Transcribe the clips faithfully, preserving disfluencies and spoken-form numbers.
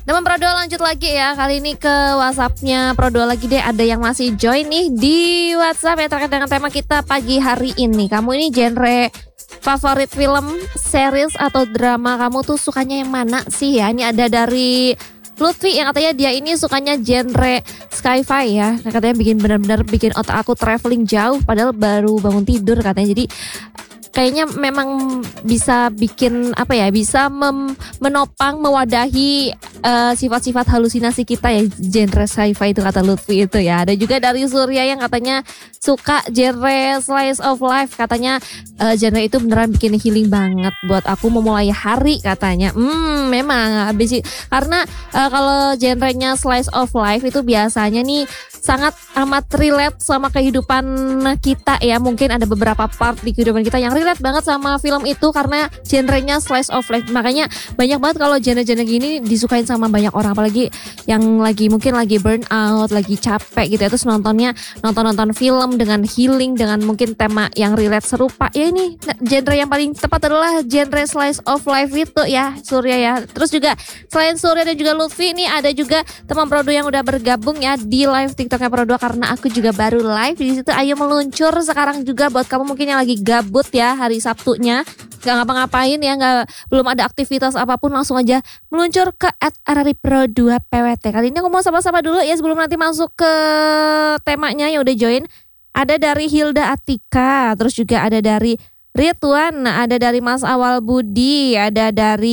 Teman Prodo lanjut lagi ya, kali ini ke WhatsAppnya Prodo lagi deh. Ada yang masih join nih di WhatsApp ya terkait dengan tema kita pagi hari ini. Kamu ini genre favorit film, series atau drama kamu tuh sukanya yang mana sih ya? Ini ada dari Lutfi yang katanya dia ini sukanya genre sci-fi ya. Katanya bikin benar-benar bikin otak aku traveling jauh padahal baru bangun tidur katanya. Jadi kayaknya memang bisa bikin apa ya, bisa mem, menopang, mewadahi uh, sifat-sifat halusinasi kita ya, genre sci-fi itu kata Lutfi itu ya. Ada juga dari Surya yang katanya suka genre slice of life, katanya uh, genre itu beneran bikin healing banget buat aku memulai hari katanya. Hmm, memang habis itu, karena uh, kalau genrenya slice of life itu biasanya nih sangat amat relate sama kehidupan kita ya. Mungkin ada beberapa part di kehidupan kita yang relate banget sama film itu karena genrenya slice of life. Makanya banyak banget kalau genre-genre gini disukain sama banyak orang, apalagi yang lagi mungkin lagi burn out, lagi capek gitu ya, terus nontonnya nonton-nonton film dengan healing, dengan mungkin tema yang relate serupa. Ya ini genre yang paling tepat adalah genre slice of life itu ya, Surya ya. Terus juga selain Surya dan juga Lutfi, ini ada juga teman Prodo yang udah bergabung ya di live TikToknya Prodo karena aku juga baru live di situ. Ayo meluncur sekarang juga buat kamu mungkin yang lagi gabut ya hari Sabtunya, gak ngapa-ngapain ya, gak, belum ada aktivitas apapun, langsung aja meluncur ke at araripro dua P W T. Kali ini aku mau sapa-sapa dulu ya sebelum nanti masuk ke temanya yang udah join. Ada dari Hilda Atika, terus juga ada dari Ridwan, ada dari Mas Awal Budi, ada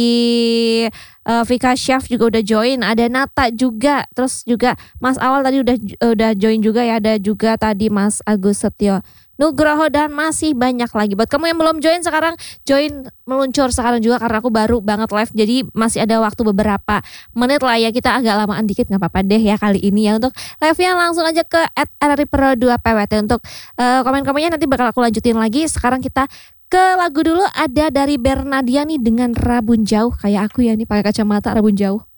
dari uh, Vika Syaf juga udah join, ada Nata juga, terus juga Mas Awal tadi udah udah join juga ya, ada juga tadi Mas Agus Setio Nugroho dan masih banyak lagi. Buat kamu yang belum join sekarang join, meluncur sekarang juga karena aku baru banget live, jadi masih ada waktu beberapa menit lah ya, kita agak lamaan dikit nggak apa-apa deh ya kali ini ya. Untuk live-nya langsung aja ke at araripro dua P W T untuk uh, komen-komennya nanti bakal aku lanjutin lagi. Sekarang kita ke lagu dulu, ada dari Bernadiani dengan Rabun Jauh. Kayak aku ya nih pakai kacamata Rabun Jauh.